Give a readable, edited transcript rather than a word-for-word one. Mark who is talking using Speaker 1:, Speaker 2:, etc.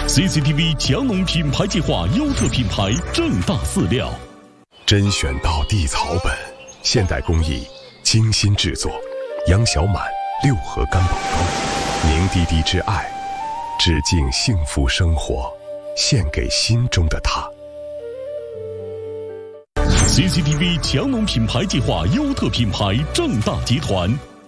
Speaker 1: CCTV 强农品牌计划优特品牌正大饲料，
Speaker 2: 甄选到地草本，现代工艺，精心制作。杨小满6盒干宝膏，凝滴滴之爱，致敬幸福生活，献给心中的他。
Speaker 1: CCTV 强农品牌计划优特品牌正大集团。